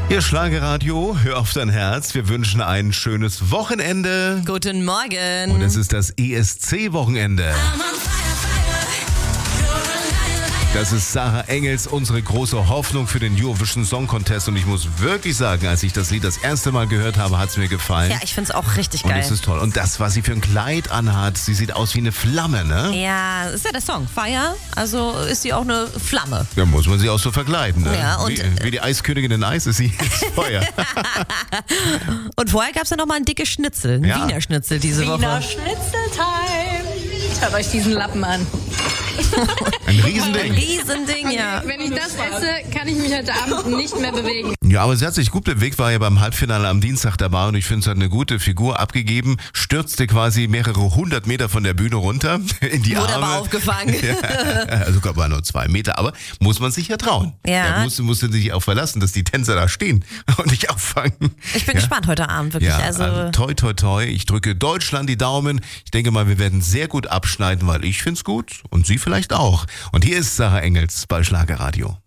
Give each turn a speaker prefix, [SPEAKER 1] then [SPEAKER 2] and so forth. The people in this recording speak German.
[SPEAKER 1] Ihr Schlagerradio, hör auf dein Herz. Wir wünschen ein schönes Wochenende.
[SPEAKER 2] Guten Morgen.
[SPEAKER 1] Und es ist das ESC-Wochenende. Das ist Sarah Engels, unsere große Hoffnung für den Eurovision Song Contest. Und ich muss wirklich sagen, als ich das Lied das erste Mal gehört habe, hat es mir gefallen.
[SPEAKER 2] Ja, ich finde es auch richtig geil.
[SPEAKER 1] Und es ist toll. Und das, was sie für ein Kleid anhat, sie sieht aus wie eine Flamme, ne?
[SPEAKER 2] Ja, ist ja der Song. Fire, also ist sie auch eine Flamme.
[SPEAKER 1] Da muss man sie auch so verkleiden, ne?
[SPEAKER 2] Ja, und
[SPEAKER 1] wie die Eiskönigin in Eis ist sie ins Feuer.
[SPEAKER 2] Und vorher gab es ja noch mal ein dickes Schnitzel, ein
[SPEAKER 1] Ja.
[SPEAKER 2] Wiener Schnitzel diese
[SPEAKER 3] Wiener
[SPEAKER 2] Woche.
[SPEAKER 3] Schnitzeltime. Hört euch diesen Lappen an.
[SPEAKER 1] Ein Riesending.
[SPEAKER 2] Riesending, ja.
[SPEAKER 3] Wenn ich das esse, kann ich mich heute Abend nicht mehr bewegen.
[SPEAKER 1] Ja, aber sie hat sich gut bewegt, war ja beim Halbfinale am Dienstag dabei und ich finde, sie hat eine gute Figur abgegeben, stürzte quasi mehrere 100 Meter von der Bühne runter in die
[SPEAKER 2] Wurde
[SPEAKER 1] Arme.
[SPEAKER 2] aber aufgefangen.
[SPEAKER 1] Ja, also sogar nur 2 Meter, aber muss man sich ja trauen.
[SPEAKER 2] Ja.
[SPEAKER 1] Da musste sich auch verlassen, dass die Tänzer da stehen und dich auffangen.
[SPEAKER 2] Ich bin gespannt heute Abend, wirklich.
[SPEAKER 1] Ja,
[SPEAKER 2] Also
[SPEAKER 1] toi, toi, toi. Ich drücke Deutschland die Daumen. Ich denke mal, wir werden sehr gut abschneiden, weil ich finde es gut und Sie vielleicht auch. Und hier ist Sarah Engels bei Schlagerradio.